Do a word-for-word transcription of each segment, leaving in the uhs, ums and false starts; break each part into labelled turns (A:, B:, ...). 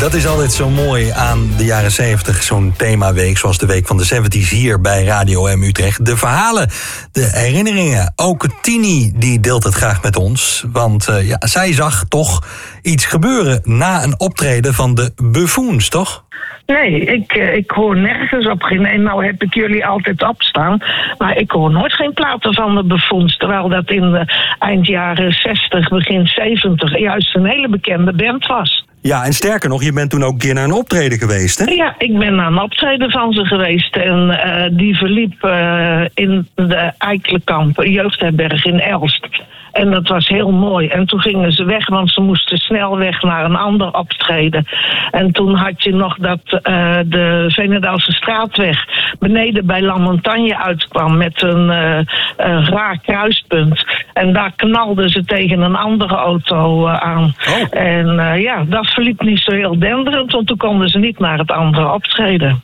A: Dat is altijd zo mooi aan de jaren zeventig, zo'n themaweek zoals de Week van de zeventig hier bij Radio M Utrecht. De verhalen, de herinneringen. Ook Tini die deelt het graag met ons, want uh, ja, zij zag toch iets gebeuren na een optreden van de Buffoons, toch?
B: Nee, ik, ik hoor nergens op geen. En nou heb ik jullie altijd opstaan. Maar ik hoor nooit geen platen van de Buffoons. Terwijl dat in de eind jaren zestig, begin zeventig juist een hele bekende band was.
A: Ja, en sterker nog, je bent toen ook een keer naar een optreden geweest, hè?
B: Ja, ik ben naar een optreden van ze geweest. En uh, die verliep uh, in de Eikelenkamp, een jeugdherberg in Elst. En dat was heel mooi. En toen gingen ze weg, want ze moesten snel weg naar een ander optreden. En toen had je nog dat uh, de Veenendaalse straatweg beneden bij La Montagne uitkwam met een uh, uh, raar kruispunt. En daar knalden ze tegen een andere auto uh, aan. Oh. En uh, ja, dat verliep niet zo heel denderend, want toen konden ze niet naar het andere optreden.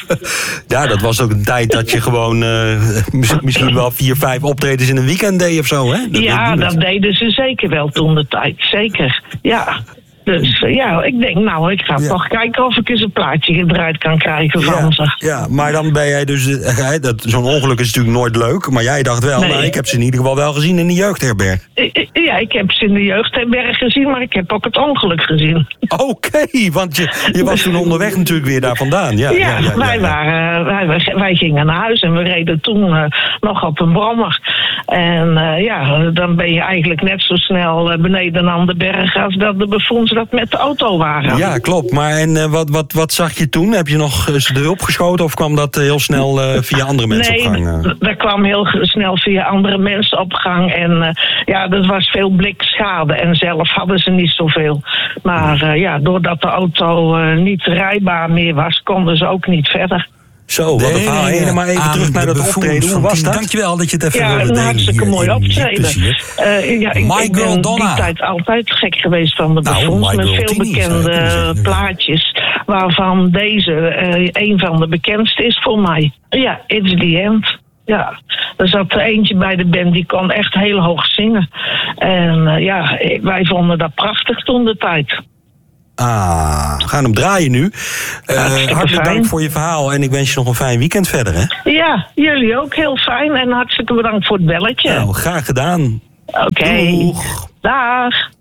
A: Ja, dat was ook een tijd dat je gewoon uh, misschien wel vier, vijf optredens in een weekend deed of zo, hè? Dat
B: ja, dat deden ze zeker wel toen de tijd. Zeker, ja. Dus uh, ja, ik denk, nou, ik ga ja. toch kijken of ik eens een plaatje gedraaid kan krijgen van
A: ja,
B: ze. Ja,
A: maar dan ben jij dus... Uh, dat, zo'n ongeluk is natuurlijk nooit leuk, maar jij dacht wel... Nee. Nou, ik heb ze in ieder geval wel gezien in de jeugdherberg.
B: Ja, ik heb ze in de jeugdherberg gezien, maar ik heb ook het ongeluk gezien.
A: Oké, okay, want je, je was toen onderweg natuurlijk weer daar vandaan. Ja,
B: ja,
A: ja, ja,
B: wij,
A: ja.
B: Waren, wij, wij gingen naar huis en we reden toen uh, nog op een brommer. En uh, ja, dan ben je eigenlijk net zo snel uh, beneden aan de berg als dat de Buffoons dat met de auto waren.
A: Ja, klopt. Maar en uh, wat, wat, wat zag je toen? Heb je nog ze erop geschoten of kwam dat heel snel uh, via andere mensen
B: nee,
A: op gang?
B: Nee, dat kwam heel snel via andere mensen op gang. En uh, ja, dat was veel blikschade. En zelf hadden ze niet zoveel. Maar uh, ja, doordat de auto uh, niet rijbaar meer was, konden ze ook niet verder.
A: Zo, wat een verhaal. Nee, nee, maar even terug naar dat optreden. Hoe was dat? Dankjewel dat je het even
B: ja,
A: wilde delen.
B: Ja, een hartstikke mooi optreden. Uh, ja, ik, ik ben die tijd altijd gek geweest van de Buffoons. Nou, met veel bekende plaatjes. Waarvan deze uh, een van de bekendste is voor mij. Ja, It's the End. Ja, er zat er eentje bij de band die kon echt heel hoog zingen. En uh, ja, wij vonden dat prachtig toen de tijd.
A: Ah, we gaan hem draaien nu. Uh, hartelijk dank voor je verhaal en ik wens je nog een fijn weekend verder, hè?
B: Ja, jullie ook heel fijn en hartstikke bedankt voor het belletje.
A: Nou, graag gedaan.
B: Oké, okay. Dag.